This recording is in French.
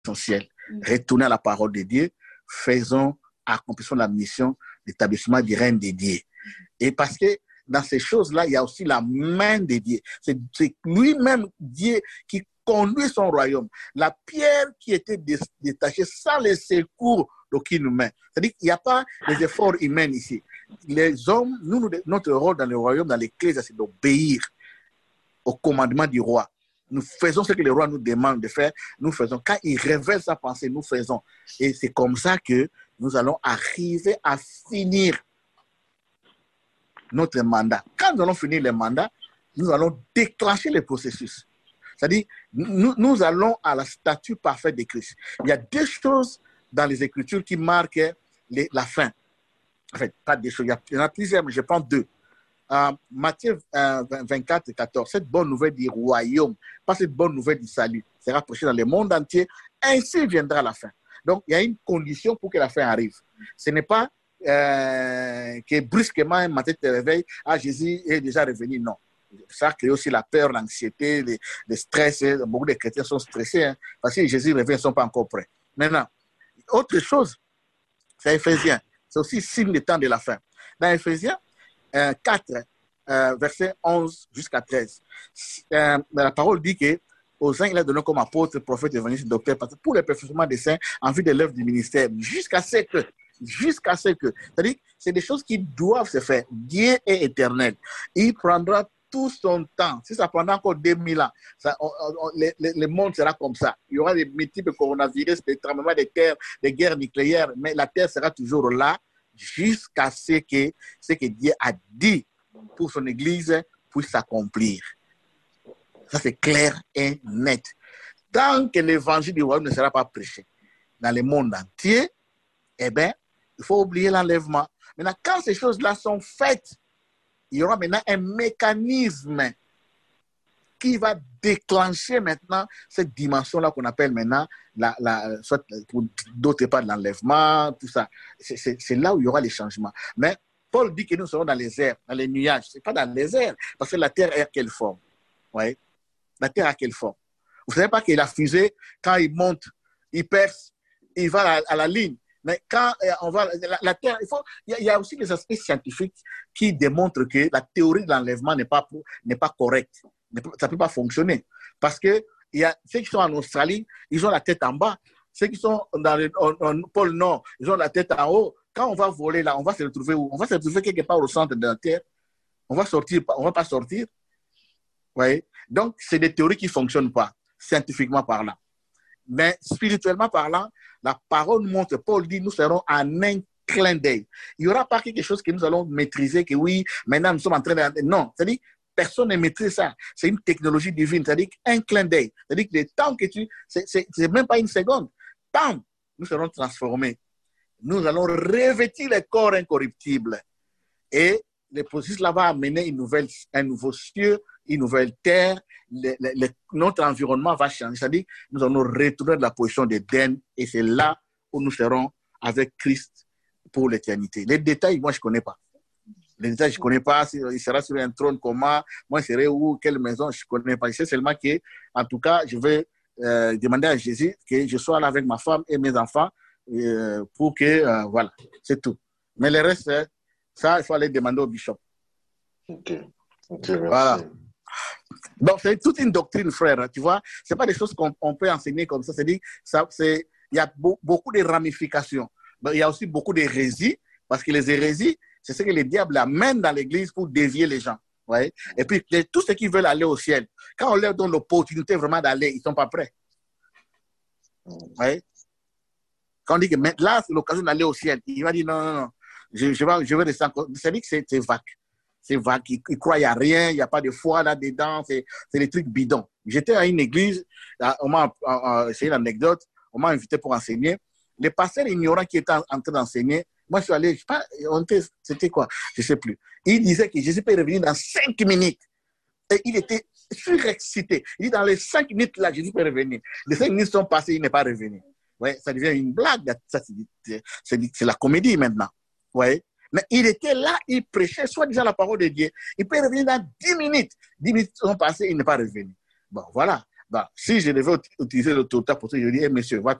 essentiel. Retourner à la parole de Dieu, faisons, accomplissons la mission d'établissement du règne de Dieu. Et parce que dans ces choses-là, il y a aussi la main de Dieu. C'est lui-même Dieu qui conduit son royaume. La pierre qui était détachée sans le secours d'aucune main. C'est-à-dire qu'il n'y a pas des efforts humains ici. Les hommes, notre rôle dans le royaume, dans l'Église, c'est d'obéir au commandement du roi. Nous faisons ce que le roi nous demande de faire, nous faisons. Quand il révèle sa pensée, nous faisons. Et c'est comme ça que nous allons arriver à finir notre mandat. Quand nous allons finir le mandat, nous allons déclencher le processus. C'est-à-dire, nous allons à la statue parfaite de Christ. Il y a deux choses dans les Écritures qui marquent la fin. En fait, pas des choses, il y en a plusieurs, mais je prends deux. Matthieu 24, 14, cette bonne nouvelle du royaume, pas cette bonne nouvelle du salut, sera prêchée dans le monde entier, ainsi viendra la fin. Donc, il y a une condition pour que la fin arrive. Ce n'est pas que brusquement un matin te réveille, Jésus est déjà revenu, non. Ça crée aussi la peur, l'anxiété, le stress. Beaucoup de chrétiens sont stressés, hein, parce que Jésus revient, ils ne sont pas encore prêts. Maintenant, autre chose, c'est Éphésiens. C'est aussi signe du temps de la fin. Dans Éphésiens 4, verset 11 jusqu'à 13, la parole dit que aux uns, il a donné comme apôtre, prophète, évangéliste, docteur, pour le perfectionnement des saints en vue de l'œuvre du ministère, jusqu'à ce que, c'est-à-dire, c'est des choses qui doivent se faire. Dieu est éternel. Il prendra tout son temps. Si ça prendra encore 2000 ans, le monde sera comme ça. Il y aura des multiples coronavirus, des tremblements de terre, des guerres nucléaires, mais la terre sera toujours là jusqu'à ce que Dieu a dit pour son Église puisse s'accomplir. Ça, c'est clair et net. Tant que l'évangile du royaume ne sera pas prêché dans le monde entier, eh bien, il faut oublier l'enlèvement. Maintenant, quand ces choses-là sont faites, il y aura maintenant un mécanisme qui va déclencher maintenant cette dimension-là qu'on appelle maintenant, soit pour d'autres pas de l'enlèvement, tout ça. C'est là où il y aura les changements. Mais Paul dit que nous serons dans les airs, dans les nuages. Ce n'est pas dans les airs, parce que la terre est à quelle forme? Ouais. La terre a quelle forme? Vous ne savez pas que la fusée, quand il monte, il perce, il va à la ligne. Mais quand on va la terre, il y a aussi des aspects scientifiques qui démontrent que la théorie de l'enlèvement n'est pas correcte. Ça ne peut pas fonctionner. Parce que ceux qui sont en Australie, ils ont la tête en bas. Ceux qui sont dans le pôle Nord, ils ont la tête en haut. Quand on va voler là, on va se retrouver où? On va se retrouver quelque part au centre de la Terre. On va pas sortir. Vous voyez? Donc, c'est des théories qui ne fonctionnent pas, scientifiquement parlant. Mais spirituellement parlant, la parole montre, Paul dit, nous serons en un clin d'œil. Il n'y aura pas quelque chose que nous allons maîtriser, que oui, maintenant nous sommes en train de... Non, c'est-à-dire, personne ne maîtrise ça. C'est une technologie divine, c'est-à-dire un clin d'œil. C'est-à-dire que le temps que c'est même pas une seconde. Bam! Nous serons transformés. Nous allons revêtir le corps incorruptible. Et le processus là va amener un nouveau ciel, une nouvelle terre, notre environnement va changer. C'est-à-dire nous allons retourner de la position d'Éden et c'est là où nous serons avec Christ pour l'éternité. Les détails, moi, je ne connais pas. Les détails, je ne connais pas. Il sera sur un trône, comment, moi, il serait où, quelle maison, je ne connais pas. Je sais seulement que, en tout cas, je vais demander à Jésus que je sois là avec ma femme et mes enfants pour que, voilà, c'est tout. Mais le reste, ça, il faut aller demander au bishop. Ok, merci. Voilà. Donc, c'est toute une doctrine, frère, tu vois. Ce n'est pas des choses qu'on peut enseigner comme ça. C'est-à-dire, il y a beaucoup de ramifications. Il y a aussi beaucoup d'hérésies, parce que les hérésies, c'est ce que les diables amènent dans l'église pour dévier les gens. Ouais. Et puis, tous ceux qui veulent aller au ciel, quand on leur donne l'opportunité vraiment d'aller, ils ne sont pas prêts. Ouais. Quand on dit que là, c'est l'occasion d'aller au ciel, il va dire non, je vais rester encore. C'est-à-dire que c'est vague. C'est vague, ils ne croient à rien, il n'y a pas de foi là-dedans, c'est des trucs bidons. J'étais à une église, c'est une anecdote, on m'a invité pour enseigner. Les pasteurs ignorants qui étaient en train d'enseigner, moi je suis allé, je sais pas, c'était quoi, je ne sais plus. Il disait que Jésus peut revenir dans 5 minutes. Et il était surexcité. Il dit dans les 5 minutes là, Jésus peut revenir. Les 5 minutes sont passées, il n'est pas revenu. Ouais, ça devient une blague, c'est la comédie maintenant. Ouais. Mais il était là, il prêchait soi-disant la parole de Dieu. Il peut revenir dans 10 minutes. 10 minutes sont passées, il n'est pas revenu. Bon, voilà. Donc, si je devais utiliser l'autorité apostolique, je dis, monsieur,